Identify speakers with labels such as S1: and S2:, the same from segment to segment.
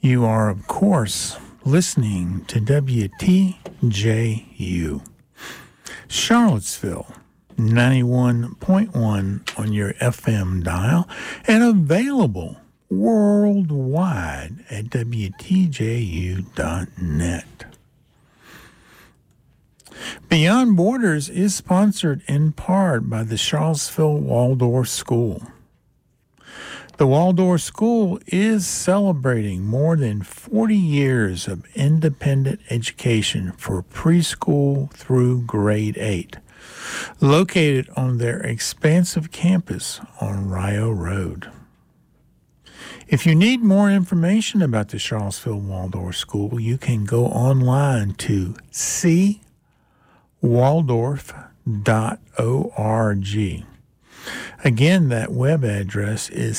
S1: You are, of course, listening to WTJU, Charlottesville, 91.1 on your FM dial, and available worldwide at WTJU.net. Beyond Borders is sponsored in part by the Charlottesville Waldorf School. The Waldorf School is celebrating more than 40 years of independent education for preschool through grade 8, located on their expansive campus on Rio Road. If you need more information about the Charlottesville Waldorf School, you can go online to cwaldorf.org. Again, that web address is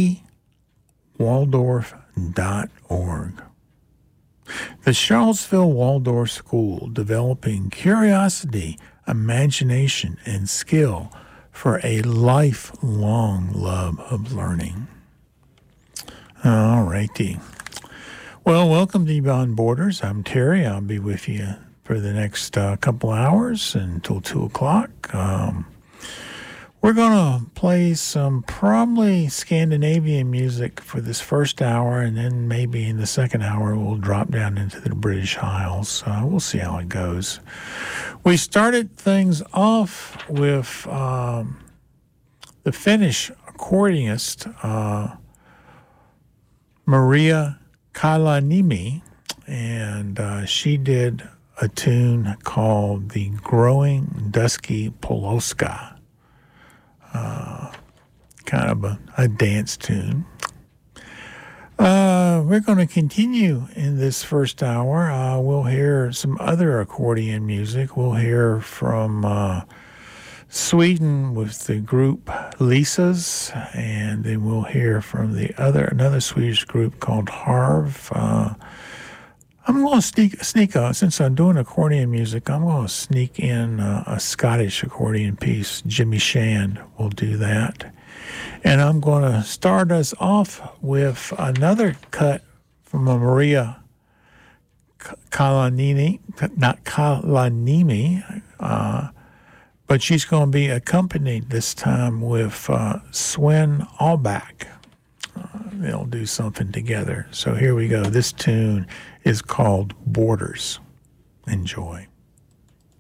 S1: cwaldorf.org. The Charlottesville Waldorf School, developing curiosity, imagination, and skill for a lifelong love of learning. All righty. Well, welcome to Beyond Borders. I'm Terry. I'll be with you for the next couple hours until 2 o'clock. We're going to play some probably Scandinavian music for this first hour, and then maybe in the second hour we'll drop down into the British Isles. We'll see how it goes. We started things off with the Finnish accordionist Maria Kalanimi, and she did a tune called The Growing Dusky Poloska. Kind of a dance tune. We're going to continue in this first hour. We'll hear some other accordion music. We'll hear from Sweden with the group Lisas, and then we'll hear from another Swedish group called Harv. I'm going to sneak since I'm doing accordion music, I'm going to sneak in a Scottish accordion piece. Jimmy Shand will do that. And I'm going to start us off with another cut from a Maria Kalanini, not Kalanimi, but she's going to be accompanied this time with Sven Albach. They'll do something together. So here we go. This tune is called Borders. Enjoy.